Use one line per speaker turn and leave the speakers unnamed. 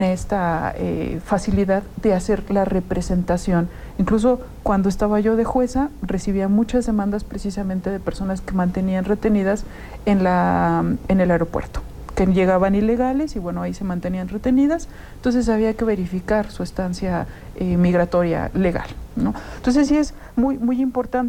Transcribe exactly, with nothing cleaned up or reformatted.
esta eh, facilidad de hacer la representación. Incluso cuando estaba yo de jueza, recibía muchas demandas precisamente de personas que mantenían retenidas en, la, en el aeropuerto, que llegaban ilegales y bueno, ahí se mantenían retenidas, entonces había que verificar su estancia eh, migratoria legal, ¿no? Entonces sí es muy, muy importante.